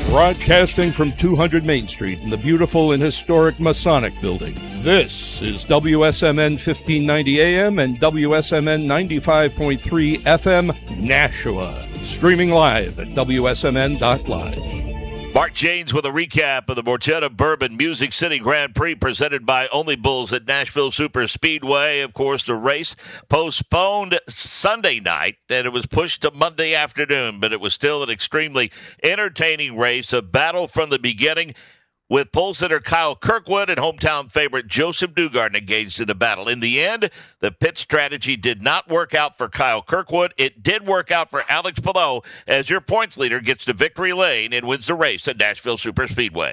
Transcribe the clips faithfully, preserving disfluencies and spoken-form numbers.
Broadcasting from two hundred Main Street in the beautiful and historic Masonic Building. This is W S M N fifteen ninety A M and W S M N ninety-five point three F M Nashua. Streaming live at W S M N dot live. Mark Janes with a recap of the Borgetta Bourbon Music City Grand Prix presented by Only Bulls at Nashville Super Speedway. Of course, the race postponed Sunday night, and it was pushed to Monday afternoon, but it was still an extremely entertaining race, a battle from the beginning, with pole sitter Kyle Kirkwood and hometown favorite Joseph Newgarden engaged in a battle. In the end, the pit strategy did not work out for Kyle Kirkwood. It did work out for Alex Palou as your points leader gets to victory lane and wins the race at Nashville Super Speedway.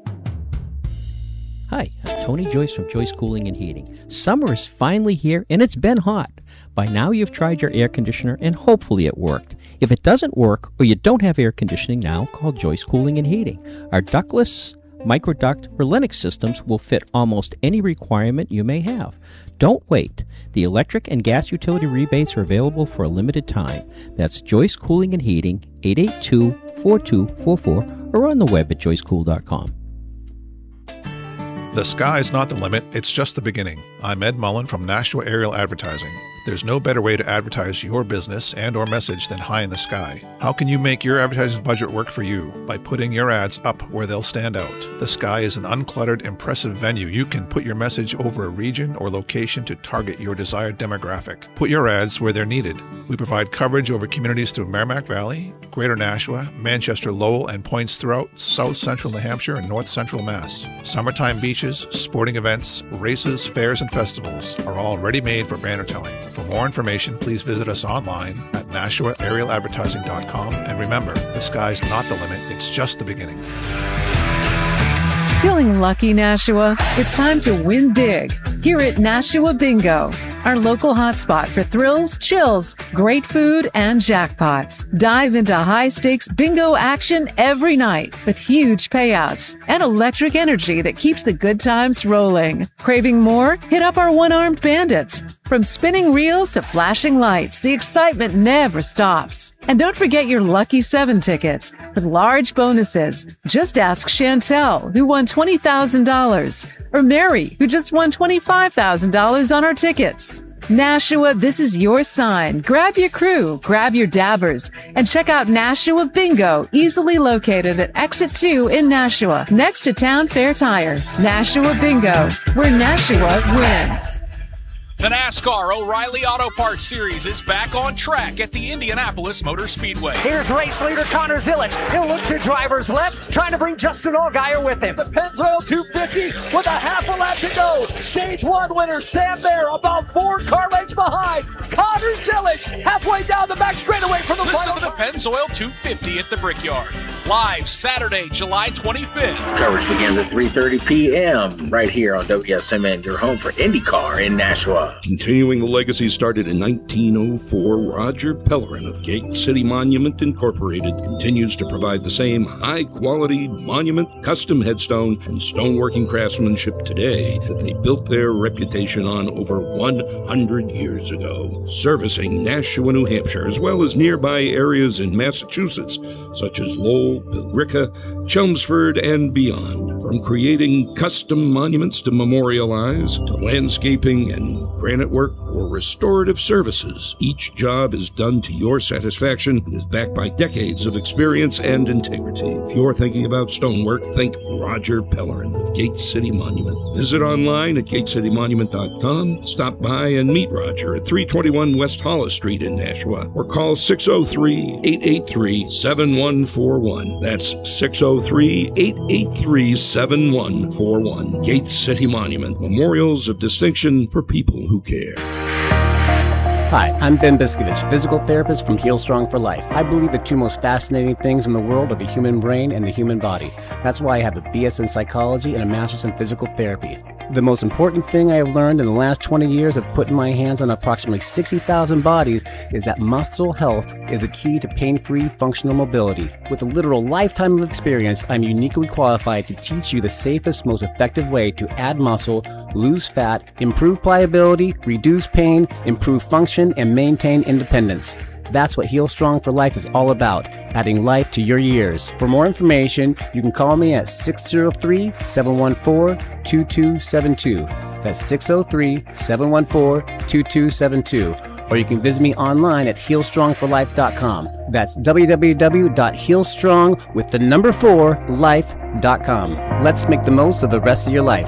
Hi, I'm Tony Joyce from Joyce Cooling and Heating. Summer is finally here, and it's been hot. By now you've tried your air conditioner, and hopefully it worked. If it doesn't work, or you don't have air conditioning now, call Joyce Cooling and Heating. Our ductless, microduct, or Lennox systems will fit almost any requirement you may have. Don't wait. The electric and gas utility rebates are available for a limited time. That's Joyce Cooling and Heating, eight eight two, four two four four, or on the web at joyce cool dot com. The sky's not the limit, it's just the beginning. I'm Ed Mullen from Nashua Aerial Advertising. There's no better way to advertise your business and or message than high in the sky. How can you make your advertising budget work for you? By putting your ads up where they'll stand out. The Sky is an uncluttered, impressive venue. You can put your message over a region or location to target your desired demographic. Put your ads where they're needed. We provide coverage over communities through Merrimack Valley, Greater Nashua, Manchester, Lowell, and points throughout South Central New Hampshire and North Central Mass. Summertime beaches, sporting events, races, fairs, and festivals are all ready-made for banner telling. For more information, please visit us online at nashua aerial advertising dot com. And remember, the sky's not the limit, it's just the beginning. Feeling lucky, Nashua? It's time to win big here at Nashua Bingo, our local hotspot for thrills, chills, great food, and jackpots. Dive into high-stakes bingo action every night with huge payouts and electric energy that keeps the good times rolling. Craving more? Hit up our one-armed bandits. From spinning reels to flashing lights, the excitement never stops. And don't forget your Lucky seven tickets with large bonuses. Just ask Chantel, who won twenty thousand dollars, or Mary, who just won twenty-five thousand dollars on our tickets. Nashua, this is your sign. Grab your crew, grab your dabbers, and check out Nashua Bingo, easily located at Exit two in Nashua, next to Town Fair Tire. Nashua Bingo, where Nashua wins. The NASCAR O'Reilly Auto Parts Series is back on track at the Indianapolis Motor Speedway. Here's race leader Connor Zilic. He'll look to driver's left, trying to bring Justin Allgaier with him. The Pennzoil two fifty with a half a lap to go. Stage one winner Sam Bear about four car lengths behind. Connor Zilic halfway down the back straightaway for the Listen final. to the Pennzoil two fifty at the Brickyard. Live Saturday, July twenty-fifth. Coverage begins at three thirty p.m. right here on W S M N, your home for IndyCar in Nashua. Continuing the legacy started in nineteen oh four, Roger Pellerin of Gate City Monument Incorporated continues to provide the same high-quality monument, custom headstone, and stoneworking craftsmanship today that they built their reputation on over one hundred years ago. Servicing Nashua, New Hampshire, as well as nearby areas in Massachusetts, such as Lowell, Billerica, Chelmsford, and beyond. From creating custom monuments to memorialize, to landscaping and granite work or restorative services, each job is done to your satisfaction and is backed by decades of experience and integrity. If you're thinking about stonework, think Roger Pellerin of Gate City Monument. Visit online at gate city monument dot com, stop by and meet Roger at three twenty-one West Hollis Street in Nashua, or call six oh three, eight eight three, seven one four one. That's six oh three, eight eight three, seven one four one. Gate City Monument, memorials of distinction for people who care. Hi, I'm Ben Biskovich, physical therapist from Heal Strong for Life. I believe the two most fascinating things in the world are the human brain and the human body. That's why I have a B S in psychology and a master's in physical therapy. The most important thing I have learned in the last twenty years of putting my hands on approximately sixty thousand bodies is that muscle health is a key to pain-free functional mobility. With a literal lifetime of experience, I'm uniquely qualified to teach you the safest, most effective way to add muscle, lose fat, improve pliability, reduce pain, improve function, and maintain independence. That's what Heal Strong for Life is all about, adding life to your years. For more information, you can call me at six oh three, seven one four, two two seven two. That's six oh three, seven one four, two two seven two. Or you can visit me online at heal strong for life dot com. That's w w w dot heal strong with the number four life dot com. Let's make the most of the rest of your life.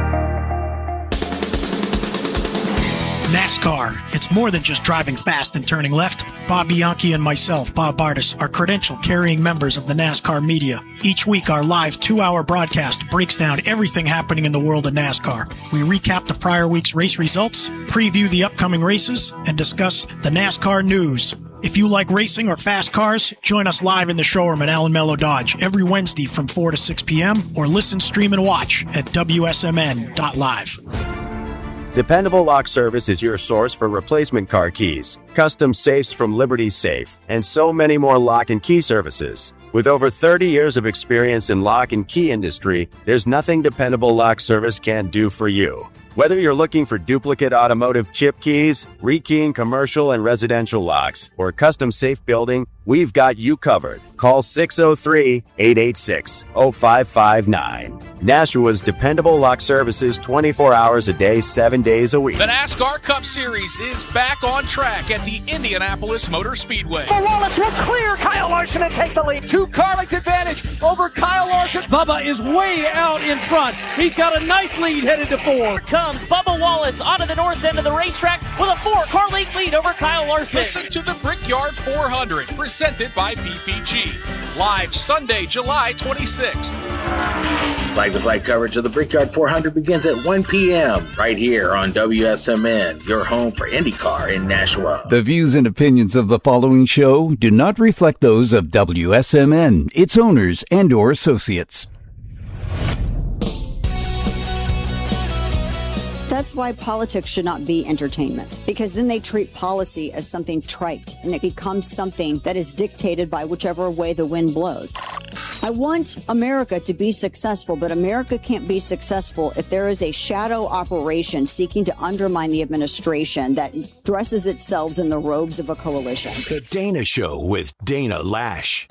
NASCAR. It's more than just driving fast and turning left. Bob Bianchi and myself, Bob Bartis, are credential-carrying members of the NASCAR media. Each week, our live two-hour broadcast breaks down everything happening in the world of NASCAR. We recap the prior week's race results, preview the upcoming races, and discuss the NASCAR news. If you like racing or fast cars, join us live in the showroom at Allen Mello Dodge every Wednesday from four to six p.m. or listen, stream, and watch at W S M N dot live. Dependable Lock Service is your source for replacement car keys, custom safes from Liberty Safe, and so many more lock and key services. With over thirty years of experience in lock and key industry, there's nothing Dependable Lock Service can't do for you. Whether you're looking for duplicate automotive chip keys, rekeying commercial and residential locks, or custom safe building, we've got you covered. Call six oh three, eight eight six, oh five five nine. Nashua's Dependable Lock Services twenty-four hours a day, seven days a week. The NASCAR Cup Series is back on track at the Indianapolis Motor Speedway. But Wallace will clear Kyle Larson and take the lead. Two-car length advantage over Kyle Larson. Bubba is way out in front. He's got a nice lead headed to four. Here comes Bubba Wallace onto the north end of the racetrack with a four-car length lead over Kyle Larson. Listen to the Brickyard four hundred, presented by P P G. Live Sunday, July twenty-sixth. Flag to Flag coverage of the Brickyard four hundred begins at one p.m. right here on W S M N, your home for IndyCar in Nashua. The views and opinions of the following show do not reflect those of W S M N, its owners, and or associates. That's why politics should not be entertainment, because then they treat policy as something trite, and it becomes something that is dictated by whichever way the wind blows. I want America to be successful, but America can't be successful if there is a shadow operation seeking to undermine the administration that dresses itself in the robes of a coalition. The Dana Show with Dana Lash.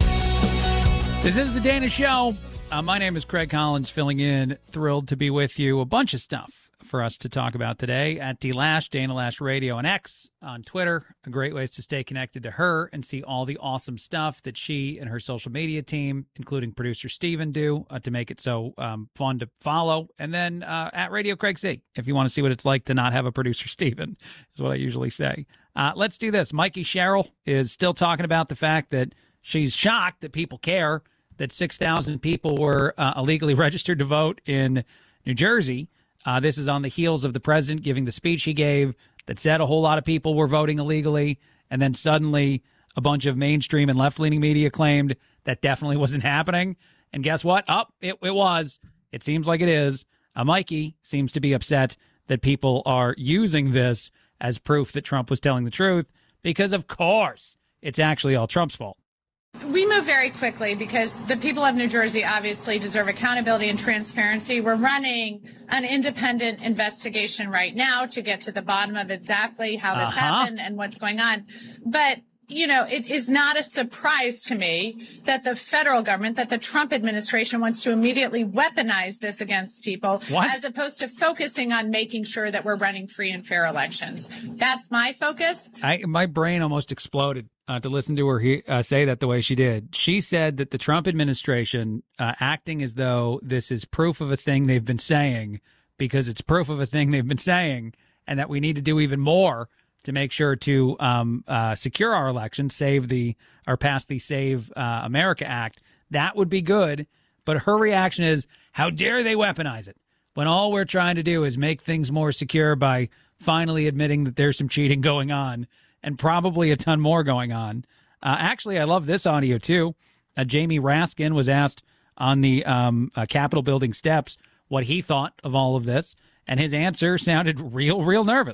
This is The Dana Show. Uh, my name is Craig Collins, filling in. Thrilled to be with you. A bunch of stuff for us to talk about today at D Lash, Dana Lash Radio, and X on Twitter. A great ways to stay connected to her and see all the awesome stuff that she and her social media team, including producer Steven, do uh, to make it so um, fun to follow. And then uh, at Radio Craig C, if you want to see what it's like to not have a producer Steven, is what I usually say. Uh, let's do this. Mikey Sherrill is still talking about the fact that she's shocked that people care that six thousand people were uh, illegally registered to vote in New Jersey. Uh, this is on the heels of the president giving the speech he gave that said a whole lot of people were voting illegally, and then suddenly a bunch of mainstream and left-leaning media claimed that definitely wasn't happening. And guess what? Oh, it, it was. It seems like it is. Uh, Mikey seems to be upset that people are using this as proof that Trump was telling the truth because, of course, it's actually all Trump's fault. We move very quickly because the people of New Jersey obviously deserve accountability and transparency. We're running an independent investigation right now to get to the bottom of exactly how this uh-huh. happened and what's going on. But, you know, it is not a surprise to me that the federal government, that the Trump administration wants to immediately weaponize this against people what? as opposed to focusing on making sure that we're running free and fair elections. That's my focus. I, my brain almost exploded. Uh, to listen to her he, uh, say that the way she did. She said that the Trump administration uh, acting as though this is proof of a thing they've been saying because it's proof of a thing they've been saying, and that we need to do even more to make sure to um, uh, secure our election, save the or pass the Save uh, America Act. That would be good. But her reaction is, how dare they weaponize it when all we're trying to do is make things more secure by finally admitting that there's some cheating going on. And probably a ton more going on. Uh, actually, I love this audio, too. Uh, Jamie Raskin was asked on the um, uh, Capitol building steps what he thought of all of this, and his answer sounded real, real nervous.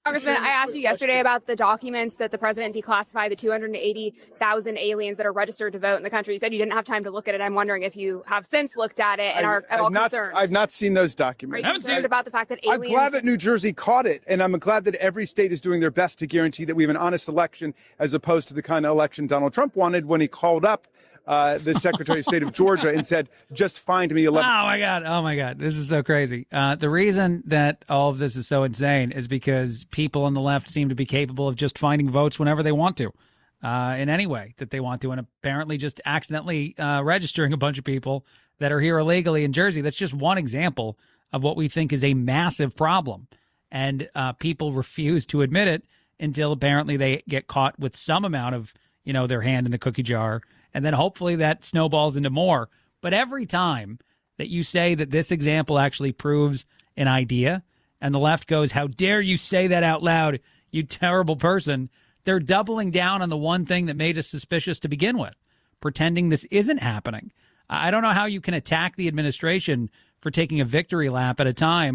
Congressman, I asked you yesterday about the documents that the president declassified, the two hundred eighty thousand aliens that are registered to vote in the country. You said you didn't have time to look at it. I'm wondering if you have since looked at it and I, are at I've all not, concerned. I've not seen those documents. Are you concerned about the fact that aliens... I'm glad that New Jersey caught it, and I'm glad that every state is doing their best to guarantee that we have an honest election as opposed to the kind of election Donald Trump wanted when he called up Uh, the Secretary of State of Georgia and said, just find me eleven. Oh, my God. Oh, my God. This is so crazy. Uh, the reason that all of this is so insane is because people on the left seem to be capable of just finding votes whenever they want to, uh, in any way that they want to, and apparently just accidentally uh, registering a bunch of people that are here illegally in Jersey. That's just one example of what we think is a massive problem. And uh, people refuse to admit it until apparently they get caught with some amount of, you know, their hand in the cookie jar. And then hopefully that snowballs into more. But every time that you say that this example actually proves an idea and the left goes, how dare you say that out loud, you terrible person, they're doubling down on the one thing that made us suspicious to begin with, pretending this isn't happening. I don't know how you can attack the administration for taking a victory lap at a time